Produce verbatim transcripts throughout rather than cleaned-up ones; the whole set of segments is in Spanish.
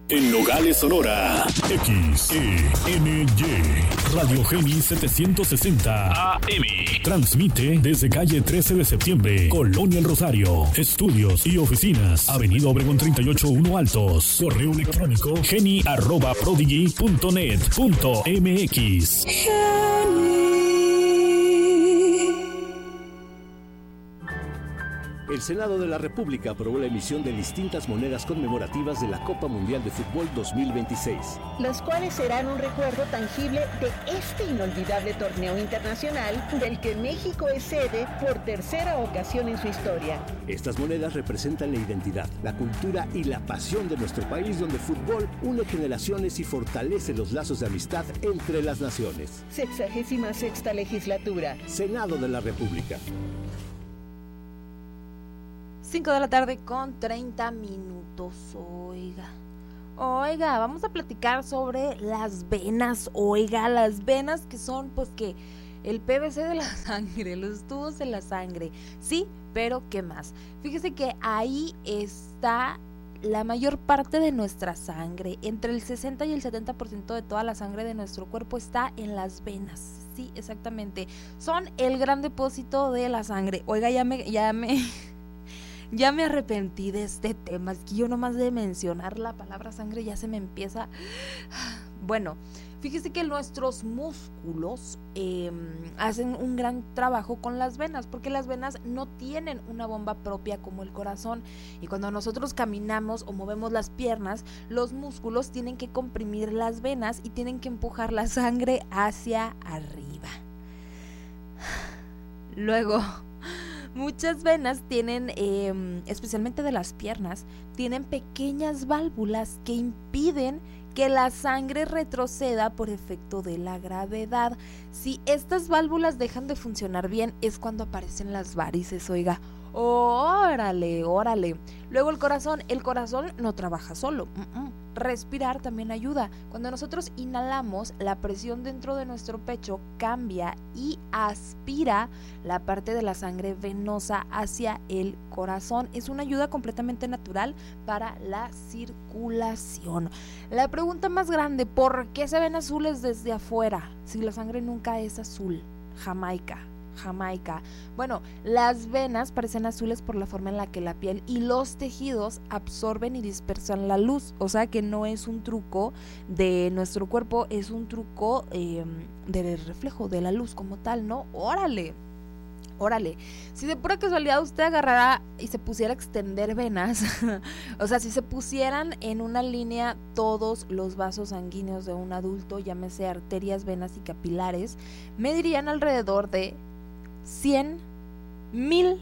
En Nogales, Sonora, X E N Y, Radio Geni setecientos sesenta A M. Transmite desde calle trece de septiembre, Colonia El Rosario. Estudios y oficinas, Avenida Obregón treinta y ocho uno Altos. Correo electrónico geni arroba prodigy punto net punto m x. El Senado de la República aprobó la emisión de distintas monedas conmemorativas de la Copa Mundial de Fútbol dos mil veintiséis. Las cuales serán un recuerdo tangible de este inolvidable torneo internacional del que México es sede por tercera ocasión en su historia. Estas monedas representan la identidad, la cultura y la pasión de nuestro país, donde el fútbol une generaciones y fortalece los lazos de amistad entre las naciones. Sexagésima sexta legislatura. Senado de la República. cinco de la tarde con treinta minutos. Oiga, oiga, vamos a platicar sobre las venas. Oiga, las venas que son pues que el P V C de la sangre, los tubos de la sangre. Sí, pero ¿qué más? Fíjese que ahí está la mayor parte de nuestra sangre. Entre el sesenta y el setenta por ciento de toda la sangre de nuestro cuerpo está en las venas. Sí, exactamente. Son el gran depósito de la sangre. Oiga, ya me... Ya me Ya me arrepentí de este tema, es que yo nomás de mencionar la palabra sangre ya se me empieza... Bueno, fíjese que nuestros músculos eh, hacen un gran trabajo con las venas, porque las venas no tienen una bomba propia como el corazón, y cuando nosotros caminamos o movemos las piernas, los músculos tienen que comprimir las venas y tienen que empujar la sangre hacia arriba. Luego... Muchas venas tienen, eh, especialmente de las piernas, tienen pequeñas válvulas que impiden que la sangre retroceda por efecto de la gravedad. Si estas válvulas dejan de funcionar bien, es cuando aparecen las varices, oiga. Órale, órale. Luego el corazón, el corazón no trabaja solo. Uh-uh. Respirar también ayuda. Cuando nosotros inhalamos, la presión dentro de nuestro pecho cambia y aspira la parte de la sangre venosa hacia el corazón. Es una ayuda completamente natural para la circulación. La pregunta más grande, ¿por qué se ven azules desde afuera si la sangre nunca es azul? Jamaica. Jamaica. Bueno, las venas parecen azules por la forma en la que la piel y los tejidos absorben y dispersan la luz, o sea que no es un truco de nuestro cuerpo, es un truco eh, del reflejo de la luz como tal, ¿no? ¡Órale! Órale, si de pura casualidad usted agarrara y se pusiera a extender venas, o sea, si se pusieran en una línea todos los vasos sanguíneos de un adulto, llámese arterias, venas y capilares, medirían alrededor de cien mil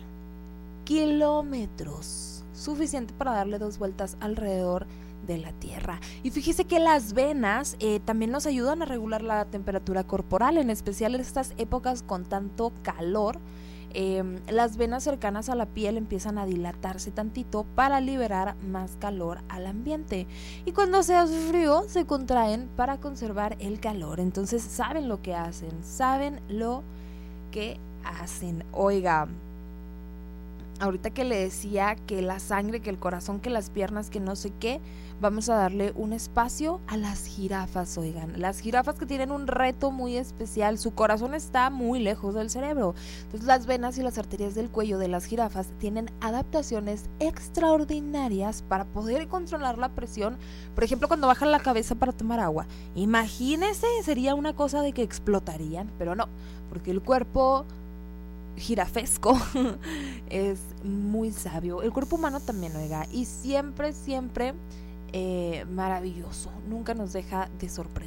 kilómetros, suficiente para darle dos vueltas alrededor de la Tierra. Y fíjese que las venas eh, también nos ayudan a regular la temperatura corporal, en especial en estas épocas con tanto calor. Eh, las venas cercanas a la piel empiezan a dilatarse tantito para liberar más calor al ambiente, y cuando se hace frío se contraen para conservar el calor. Entonces saben lo que hacen, saben lo que hacen. Oiga, ahorita que le decía que la sangre, que el corazón, que las piernas, que no sé qué, vamos a darle un espacio a las jirafas. Oigan, las jirafas que tienen un reto muy especial, su corazón está muy lejos del cerebro, entonces las venas y las arterias del cuello de las jirafas tienen adaptaciones extraordinarias para poder controlar la presión. Por ejemplo, cuando bajan la cabeza para tomar agua, imagínese, sería una cosa de que explotarían, pero no, porque el cuerpo jirafesco es muy sabio. El cuerpo humano también, oiga, y siempre, siempre eh, maravilloso, nunca nos deja de sorprender.